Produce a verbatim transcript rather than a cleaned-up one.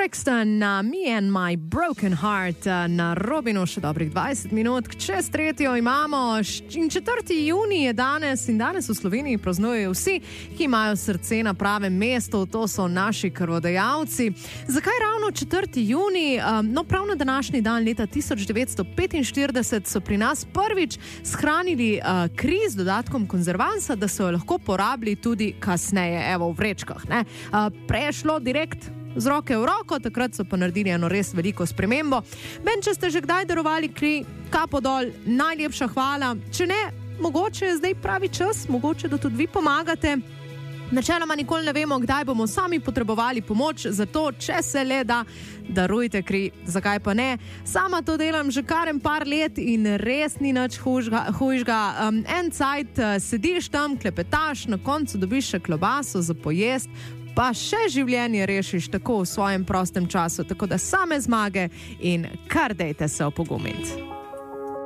Brixton na Me and My Broken Heart na Robinu, še dobrih dvajset minut, čez tretjo imamo in četrti junij je danes in danes v Sloveniji praznujejo vsi, ki imajo srce na pravem mestu, to so naši krvodajalci. Zakaj ravno četrti junij? No, prav na današnji dan leta tisoč devetsto petinštirideset so pri nas prvič shranili uh, kri z dodatkom konzervansa, da so jo lahko porabili tudi kasneje, evo v vrečkah, ne. Uh, prešlo direkt z roke v roko, takrat so pa naredili eno res veliko spremembo. Ben, če ste že kdaj darovali kri, kapo dol, najlepša hvala. Če ne, mogoče je zdaj pravi čas, mogoče da tudi vi pomagate. Načeloma nikoli ne vemo, kdaj bomo sami potrebovali pomoč, zato če se le da, darujte kri, zakaj pa ne. Sama to delam že kar en par let in res ni nič hujžga. Um, en cajt uh, sediš tam, klepetaš, na koncu dobiš še klobaso za pojest, pa še življenje rešiš tako v svojem prostem času, tako da same zmage in kar dejte se opogumiti.